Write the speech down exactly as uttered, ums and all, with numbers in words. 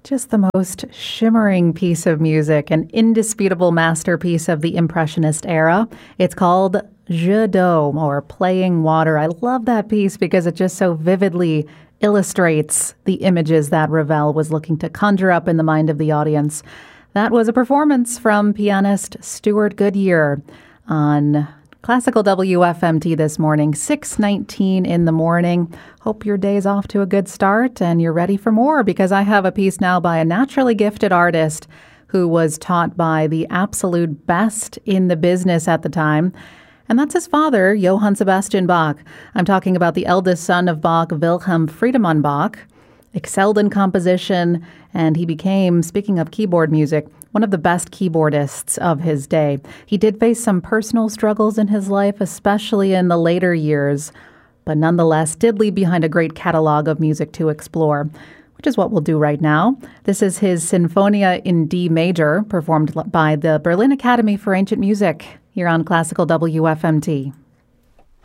Just the most shimmering piece of music, an indisputable masterpiece of the Impressionist era. It's called Jeu d'eau, or Playing Water. I love that piece because it just so vividly illustrates the images that Ravel was looking to conjure up in the mind of the audience. That was a performance from pianist Stuart Goodyear on Classical W F M T this morning, six nineteen in the morning. Hope your day's off to a good start and you're ready for more, because I have a piece now by a naturally gifted artist who was taught by the absolute best in the business at the time. And that's his father, Johann Sebastian Bach. I'm talking about the eldest son of Bach, Wilhelm Friedemann Bach. Excelled in composition, and he became, speaking of keyboard music, one of the best keyboardists of his day. He did face some personal struggles in his life, especially in the later years, but nonetheless did leave behind a great catalog of music to explore, which is what we'll do right now. This is his Sinfonia in D major, performed by the Berlin Academy for Ancient Music, here on Classical W F M T.